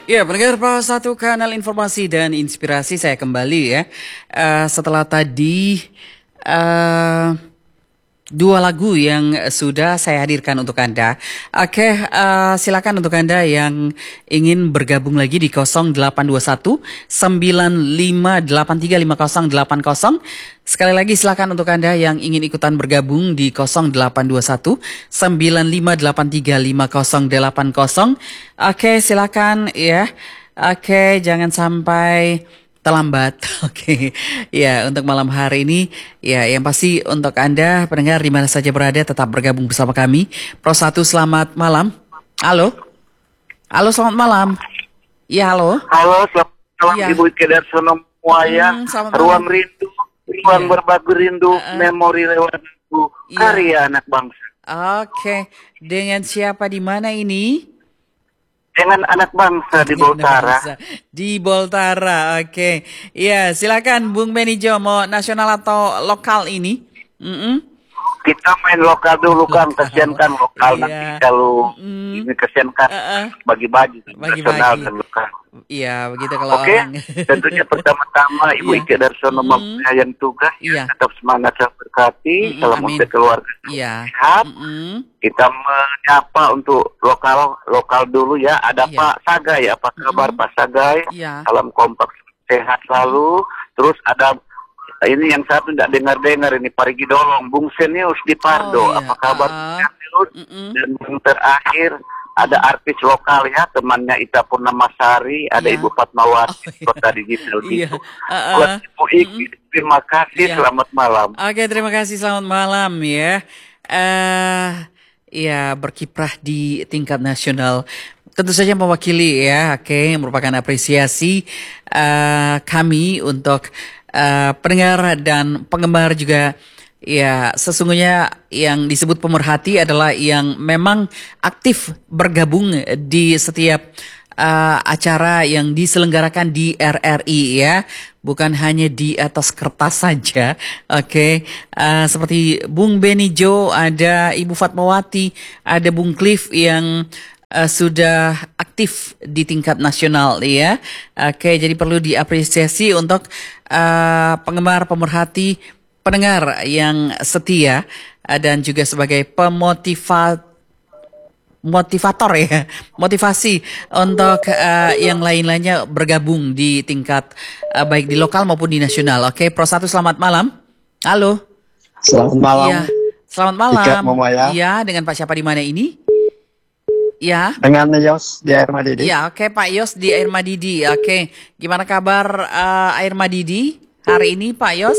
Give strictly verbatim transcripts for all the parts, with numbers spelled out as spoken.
Ya, pendengar Pro satu kanal informasi dan inspirasi saya kembali ya. Eh, setelah tadi eh, dua lagu yang sudah saya hadirkan untuk Anda. Oke, eh, silakan untuk Anda yang ingin bergabung lagi di nol delapan dua satu sembilan lima delapan tiga lima nol delapan nol. Sekali lagi silakan untuk Anda yang ingin ikutan bergabung di nol delapan dua satu sembilan lima delapan tiga lima nol delapan nol. Oke, silakan ya. Oke, jangan sampai terlambat. Oke. Ya, untuk malam hari ini ya yang pasti untuk Anda pendengar di mana saja berada tetap bergabung bersama kami. Pro satu selamat malam. Halo. Halo, selamat malam. Ya, halo. Halo, selamat malam Ya. Ibu Ike Darsono Muaya. Hmm, selamat Ruang malam. rindu, ruang Iya. berbagi rindu, Uh-uh. memori lewat lagu, Iya. karya anak bangsa. Oke. Dengan siapa di mana ini? Dengan anak bangsa di Dengan Boltara. bangsa. Di Boltara. Oke. Ya, silakan Bung Benny Jo mau nasional atau lokal ini? Mm-mm. Kita main lokal dulu kan, Lokal. kesian kan lokal. Iya. Nanti kalau Mm. ini kesian kan Uh-uh. bagi-bagi, Bagi-bagi. nasional dan lokal. Iya, begitu kalau Oke, orang. tentunya pertama-tama Ibu Iya. Ike Darsono Mm. yang tugas, Iya. tetap semangat dan berkati, Mm-mm, salam amin. untuk keluarga Iya. sehat. Mm-mm. Kita menyapa untuk lokal lokal dulu ya. Ada Iya. Pak Sagai, apa kabar Mm-mm. Pak Sagai? Iya. Salam kompak sehat selalu. Terus ada ini yang satu tidak dengar-dengar ini Parigi Dolong, Bung Senius di Pardo. Oh, iya. Apa kabar Ah. Bung Senius? Mm-mm. Dan yang terakhir ada artis lokal ya, temannya Ita Purnamasari, ada Iya. Ibu Fatmawati, Oh, iya. Kota Digital Iya. gitu. Ah, Buat ah. Ibu Iki, terima kasih, Iya. selamat malam. Oke, terima kasih. Selamat malam ya. Eh, ya berkiprah di tingkat nasional. Tentu saja mewakili ya, oke, merupakan apresiasi eh, kami untuk eh, pendengar dan penggemar juga. Ya, sesungguhnya yang disebut pemerhati adalah yang memang aktif bergabung di setiap uh, acara yang diselenggarakan di R R I ya, bukan hanya di atas kertas saja. Oke, Uh, seperti Bung Benny Jo, ada Ibu Fatmawati, ada Bung Cliff yang uh, sudah aktif di tingkat nasional ya. Oke, jadi perlu diapresiasi untuk uh, penggemar pemerhati, pendengar yang setia uh, dan juga sebagai pemotivator motivator ya, motivasi untuk uh, yang lain-lainnya bergabung di tingkat uh, baik di lokal maupun di nasional. Oke, Pro satu selamat malam. Halo. Selamat malam. Iya, selamat malam. Ika Momaya. Iya, dengan Pak siapa di mana ini? Ya. Dengan Yos di Air Madidi. Iya, oke Pak Yos di Air Madidi. Oke, gimana kabar uh, Air Madidi hari ini Pak Yos?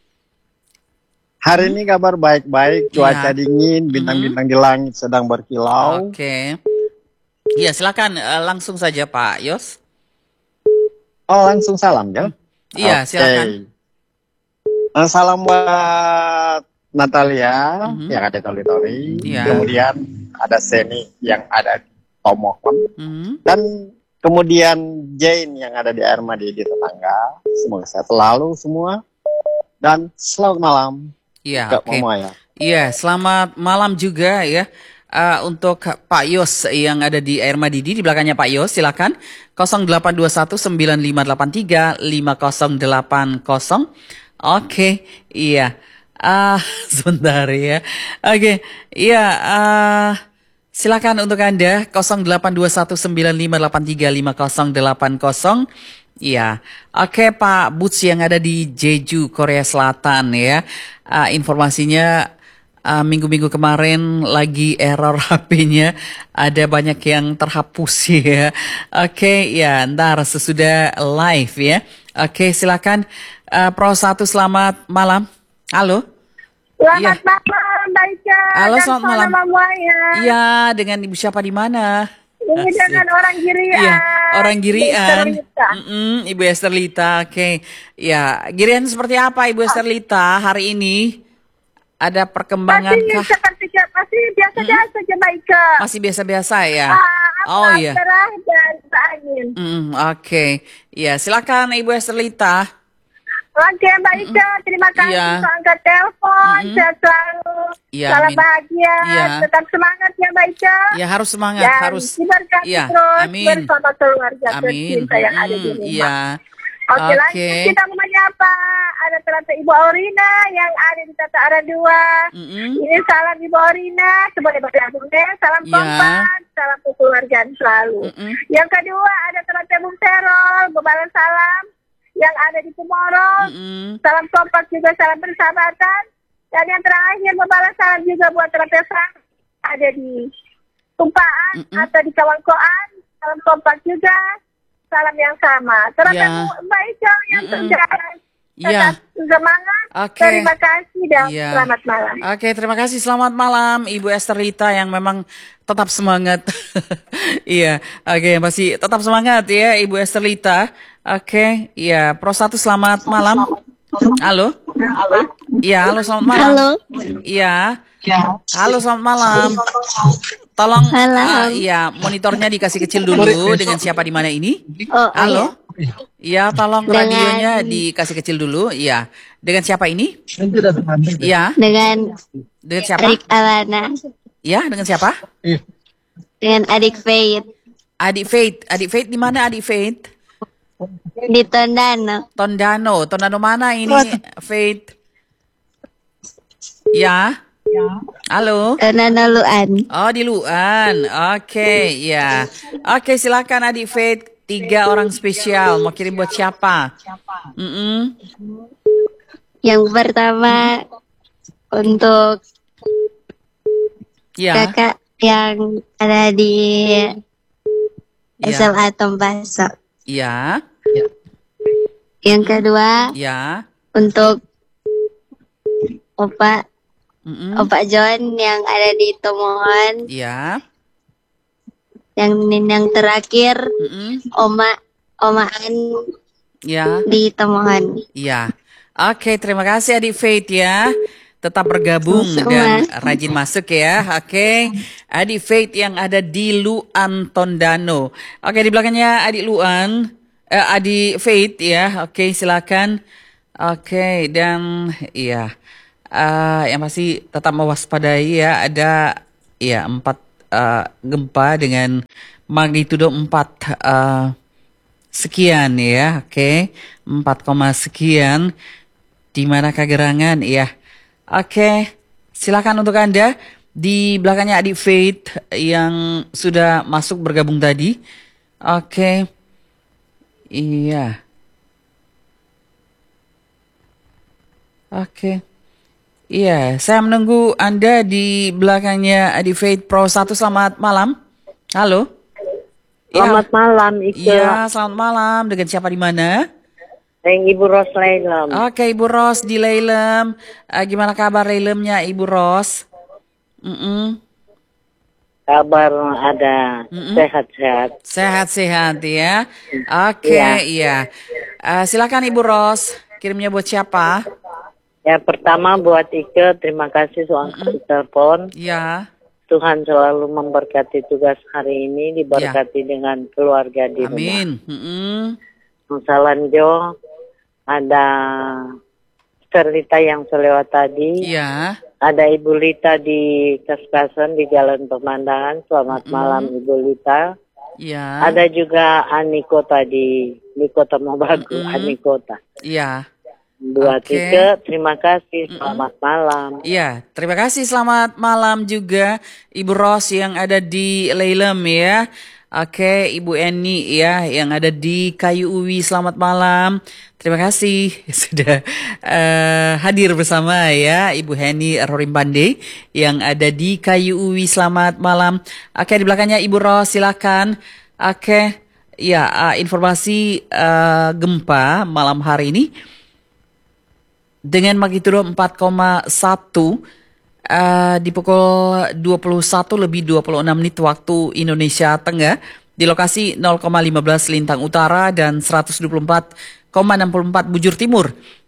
Hari ini kabar baik-baik, cuaca Iya. dingin, bintang-bintang di langit sedang berkilau. Oke. Iya, silakan uh, langsung saja Pak Yos. Oh, langsung salam ya? Iya, Oke. silakan. Eh, salam buat Natalia Mhm. yang ada di Tori-Tori. Iya. Kemudian ada Seni yang ada di Tomokon. Mhm. Dan kemudian Jane yang ada di Air Madidi tetangga. Semoga sehat selalu semua. Dan selamat malam. Iya, Kak oke. Momaya. Iya, selamat malam juga ya uh, untuk Pak Yos yang ada di Air Madidi. Di belakangnya Pak Yos, silakan nol delapan dua satu sembilan lima delapan tiga lima nol delapan nol. Oke, iya. Ah, sebentar ya. Oke, iya. Uh, silakan untuk Anda nol delapan dua satu sembilan lima delapan tiga lima nol delapan nol. Iya, oke Pak Boots yang ada di Jeju, Korea Selatan ya. Uh, informasinya uh, minggu-minggu kemarin lagi error H P-nya, ada banyak yang terhapus ya. Oke, ya ntar sesudah live ya. Oke, silakan uh, Pro satu selamat malam. Halo. Selamat Iya. malam, Mbak Ica. Halo, dan selamat malam. Mama Muaya. Iya, dengan Ibu siapa di mana? Ini Asik. dengan orang Girian. Iya, orang Girian. Mister Lita. Mm-mm, Ibu Esther Lita, oke. Ya, Girian seperti apa Ibu Esther Lita hari ini? Ada perkembangan Masih kah? seperti masih biasa-biasa aja, Mbak Ica. Masih biasa-biasa ya? Ah, Oh apa, iya. cerah dan angin. Mm, oke. Ya, silakan Ibu Esther Lita. Oke, Mbak Ika, terima kasih Iya. sudah angkat telepon. Mm-mm. Sehat selalu. Iya, Salam amin. bahagia. Iya. Tetap semangat ya, Mbak Ika. Ya harus semangat, Dan harus. diberkati Iya, terus amin. bersama keluarga Amin. tercinta yang ada di Mm, rumah. Iya. Oke, Oke. lanjut kita mau menyapa. Ada ternyata Ibu Aurina yang ada di Tata Ara dua. Mm-mm. Ini salam Ibu Aurina. Sebagai bergabung deh. Salam Ya. kompak. Salam kekeluargaan selalu. Mm-mm. Yang kedua ada ternyata Bung Serol. Bebalan salam. Yang ada di Kumorong. Mm-mm. Salam kompak juga, salam persahabatan. Dan yang terakhir membalas salam juga buat ternyata ada di Tumpaan Mm-mm. atau di Kawangkoan. Salam kompak juga. Salam yang sama. Ternyata Ya. Mbak Ica yang Mm-mm. terjalan. Ya. Tetap semangat. Oke. Terima kasih dan Iya. selamat malam. Oke, terima kasih. Selamat malam, Ibu Esther Lita yang memang tetap semangat. Iya, oke, masih tetap semangat ya, Ibu Esther Lita. Oke, iya, Pro satu selamat malam. Halo? Iya, halo selamat malam. Halo. Iya. Halo, selamat malam. Tolong, Malam. ah, iya, monitornya dikasih kecil dulu. Dengan siapa di mana ini? Oh, Halo? Iya, tolong Dengan- radionya dikasih kecil dulu. Iya. Dengan siapa ini? Iya. dengan Dengan siapa? adik Alana, Iya, dengan siapa? dengan adik Faith Adik Faith. Adik Faith di mana Adik Faith? di Tondano. Tondano. Tondano mana ini, Faith? Ya. Halo. Tondano Luan. Oh, di Luan. Oke, ya. Oke, silakan Adik Faith. Tiga orang spesial. Mau kirim buat siapa? Mm-mm. Yang pertama untuk Ya. kakak yang ada di Ya. S M A Tombaso. Ya. Yang kedua Ya. untuk Opa Mm-mm. Opa John yang ada di Tomohon. Ya. Yang yang terakhir Mm-mm. Oma Oma An Ya. di Tomohon. Iya. Oke, terima kasih Adik Faith ya. Tetap bergabung Sama-sama. dan rajin masuk ya. Oke. Adik Faith yang ada di Luan Tondano. Oke, di belakangnya Adik Luan, eh, Adik Faith ya. Oke, silakan. Oke, dan iya. Eh, yang pasti tetap mewaspadai ya. Ada ya empat eh, gempa dengan magnitudo empat eh, sekian ya, oke, empat koma sekian di mana Kagerangan ya, oke, silakan untuk Anda di belakangnya Adik Faith yang sudah masuk bergabung tadi, oke, iya, oke, iya, saya menunggu Anda di belakangnya Adik Faith Pro satu. Selamat malam, halo. Selamat malam, Ike. Iya, selamat malam. Dengan siapa di mana? Yang Ibu Ros Lailem. Oke, Ibu Ros di Lailem. Eh, gimana kabar Lailemnya, Ibu Ros? Mm-mm. Kabar ada Mm-mm. sehat-sehat. Sehat-sehat ya. Oke, iya. Eh, silakan Ibu Ros. Kirimnya buat siapa? Ya, pertama buat Ike, terima kasih soal telepon. Ya. Tuhan selalu memberkati tugas hari ini, diberkati dengan keluarga di rumah. Amin. Mm-mm. Salanjo, ada Serlita yang selewat tadi. Iya. Ada Ibu Lita di Kaskasan di Jalan Pemandangan. Selamat malam Ibu Lita. Iya. Ada juga Anikota di di Kota Mobagu, Mm-mm. Anikota. Iya. Buat Oke. Ike, terima kasih. Selamat malam. Iya, terima kasih. Selamat malam juga Ibu Ros yang ada di Lailem ya. Oke, Ibu Eni ya yang ada di Kayu Uwi. Selamat malam. Terima kasih sudah eh, hadir bersama ya Ibu Heni Rorimpande yang ada di Kayu Uwi. Selamat malam. Oke, di belakangnya Ibu Ros, silakan. Oke, ya eh, informasi eh, gempa malam hari ini dengan magnitudo empat koma satu uh, di pukul dua puluh satu lebih dua puluh enam menit waktu Indonesia Tengah di lokasi nol koma lima belas Lintang Utara dan seratus dua puluh empat koma enam puluh empat Bujur Timur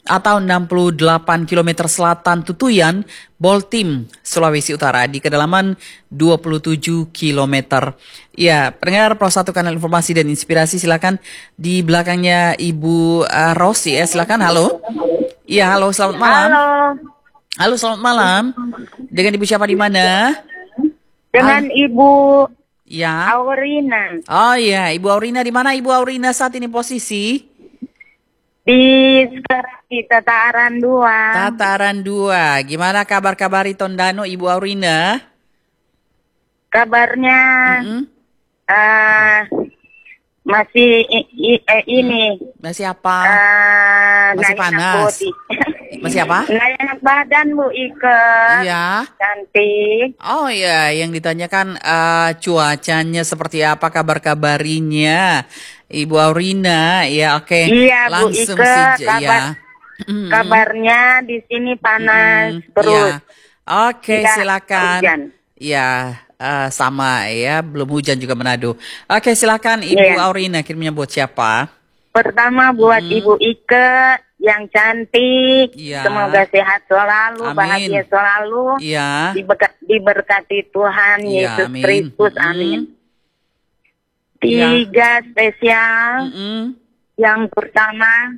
atau enam puluh delapan kilometer selatan Tutuyan, Boltim, Sulawesi Utara di kedalaman dua puluh tujuh kilometer. Ya, pendengar Pro satu Kanal Informasi dan Inspirasi, silakan di belakangnya Ibu uh, Rosi ya, silakan. Halo. Iya, halo, selamat malam. Halo, Halo, selamat malam. Dengan Ibu siapa di mana? dengan Ibu Ya. Aurina Oh iya, Ibu Aurina di mana Ibu Aurina saat ini posisi? di sekarang di Tataran dua. Tataran dua. Gimana kabar-kabar di Tondano Ibu Aurina? Kabarnya Mm-mm. eh, masih i- i- eh, ini Masih apa? eh, Masih nggak enak panas. body. Masih apa? Nggak enak badan Bu Ike. Iya. Cantik. Oh ya, yang ditanyakan eh, cuacanya seperti apa, kabar-kabarinya Ibu Aurina? Ya, oke. Iya, Bu Langsung Ike, saja kabar- ya. Mm-mm. Kabarnya di sini panas Mm-mm. terus. Ya. Oke, Tidak silakan. hujan. Ya, eh, sama ya, belum hujan juga Manado. Oke, silakan Ibu Iya. Aurina, kirimnya buat siapa? Pertama buat Hmm. Ibu Ike yang cantik. Iya. Semoga sehat selalu, Amin. bahagia selalu. Iya. Diberka- diberkati Tuhan Iya, Yesus amin. Kristus. Mm-mm. Amin. Iya. Tiga spesial. Mm-mm. Yang pertama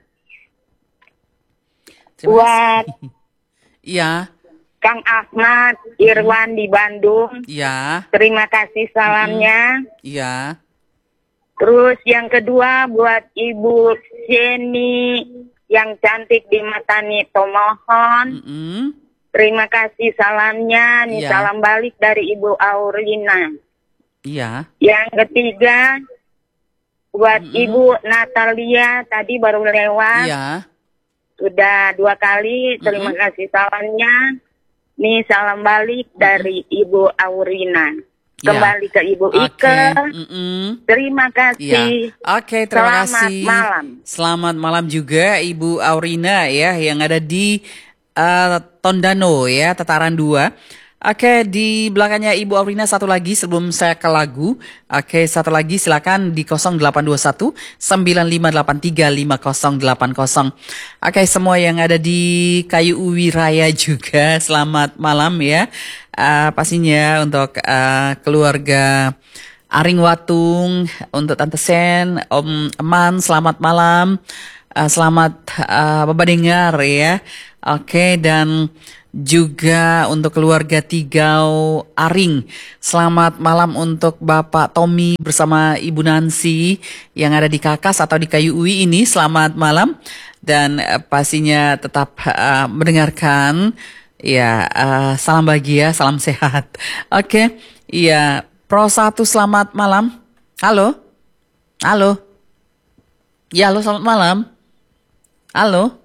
Terima buat kasih. Iya, Kang Ahmad Irwan di Bandung. iya, Terima kasih salamnya. iya. Terus yang kedua buat Ibu Jenny yang cantik di Matani Tomohon. Mm-mm. Terima kasih salamnya. Nih Iya. salam balik dari Ibu Aurina. Iya. Yang ketiga buat Mm-mm. Ibu Natalia tadi baru lewat. Iya. Sudah dua kali. Terima Mm-mm. kasih salamnya. Nih salam balik dari Ibu Aurina. Iya. Kembali ke Ibu Oke. Ike. Mm-mm. Terima Iya. kasih. Oke, terima Selamat kasih. malam. Selamat malam juga Ibu Aurina ya yang ada di eh, Tondano ya, Tataran dua. Oke, di belakangnya Ibu Aurina satu lagi sebelum saya ke lagu. Oke, satu lagi silakan di nol delapan dua satu sembilan lima delapan tiga lima nol delapan nol. Oke, semua yang ada di Kayu Uwi Raya juga selamat malam ya. Eh, pastinya untuk eh, keluarga Aring Watung, untuk Tante Sen, Om Eman, selamat malam. Eh, selamat eh, Bapak dengar ya. Oke, dan juga untuk keluarga Tigau Aring. Selamat malam untuk Bapak Tommy bersama Ibu Nancy yang ada di Kakas atau di Kayu Uwi ini. Selamat malam dan eh, pastinya tetap eh, mendengarkan. Ya, eh, salam bahagia, salam sehat. Oke, iya, Pro satu selamat malam. Halo, halo. Ya, halo, selamat malam. Halo.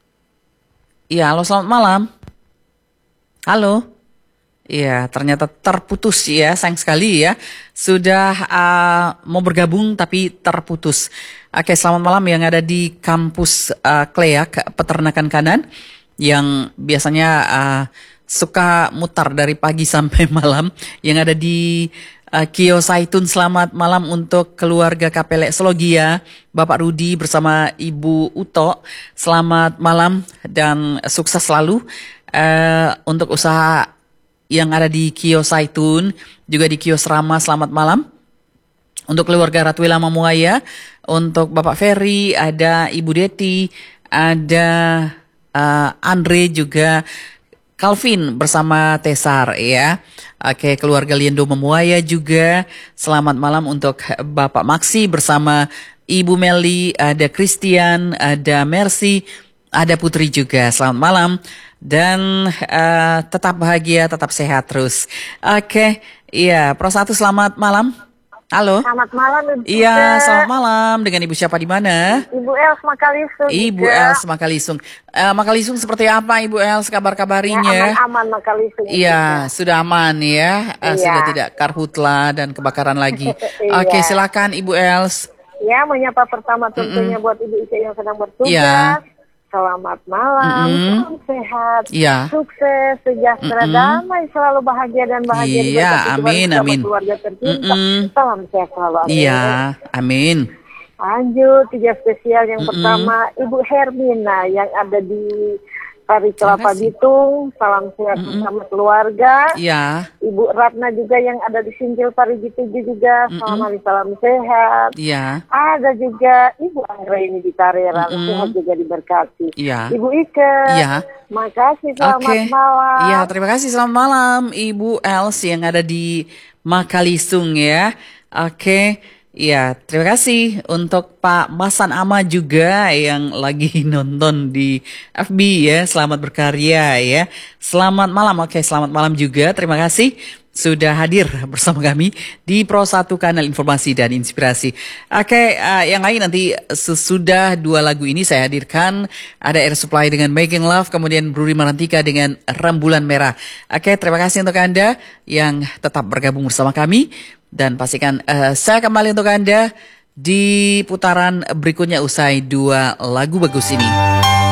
Iya, halo, selamat malam. Halo. Iya, ternyata terputus ya, sayang sekali ya. Sudah uh, mau bergabung tapi terputus. Oke, selamat malam yang ada di kampus uh, Kleak, Peternakan Kanan. Yang biasanya uh, suka mutar dari pagi sampai malam. Yang ada di uh, Kios Saitun. Selamat malam untuk keluarga Kapelek Slogia, Bapak Rudi bersama Ibu Uto. Selamat malam dan sukses selalu. Uh, untuk usaha yang ada di Kios Saitun, juga di Kios Rama, selamat malam. Untuk keluarga Ratwila Mamuaya, untuk Bapak Ferry, ada Ibu Deti, ada uh, Andre, juga Calvin bersama Tesar ya. Oke, keluarga Liendo Mamuaya juga, selamat malam untuk Bapak Maksi bersama Ibu Meli, ada Christian, ada Mercy, ada Putri juga, selamat malam. Dan uh, tetap bahagia, tetap sehat terus. Oke, iya, Pro satu selamat malam. Halo. Selamat malam Ibu. Iya, selamat malam. Dengan Ibu siapa di mana? Ibu Els Makalisung. Ibu juga. Els Makalisung. Uh, Makalisung seperti apa Ibu Els Ya, kabar-kabarinya? aman-aman Makalisung. Iya, sudah aman ya. Uh, Iya. Sudah tidak karhutla dan kebakaran lagi. Iya. Oke, silakan Ibu Els. Ya, menyapa pertama tentunya buat Ibu Ike yang sedang bertugas. Iya. Selamat malam, Mm-mm. salam sehat, Iya. sukses, sejahtera, Mm-mm. damai, selalu bahagia dan bahagia. Iya, diberkati Tuhan amin, bersama amin. Keluarga tercinta. Mm-mm. Salam sehat selalu. amin. Iya, amin. Lanjut, tiga spesial yang Mm-mm. pertama Ibu Hermina yang ada di Pari Kelapa kasih. Bitung, salam sehat Mm-mm. bersama keluarga. Ya, Ibu Ratna juga yang ada di Sinjil Parigi tujuh juga, Mm-mm. salam hari salam sehat. ya, Ada juga Ibu Anggra ini di Tarera, Mm-mm. sehat juga diberkati. ya. Ibu Ike, Ya. makasih, selamat Oke. malam. Ya, terima kasih. Selamat malam Ibu Els yang ada di Makalisung ya. Oke. Ya, terima kasih untuk Pak Masan Ama juga yang lagi nonton di F B ya. Selamat berkarya ya. Selamat malam. Oke, selamat malam juga. Terima kasih sudah hadir bersama kami di Pro satu Kanal Informasi dan Inspirasi. Oke, uh, yang lain nanti sesudah dua lagu ini saya hadirkan. Ada Air Supply dengan Making Love, kemudian Bruri Marantika dengan Rembulan Merah. Oke, terima kasih untuk Anda yang tetap bergabung bersama kami. Dan pastikan uh, saya kembali untuk Anda di putaran berikutnya usai dua lagu bagus ini.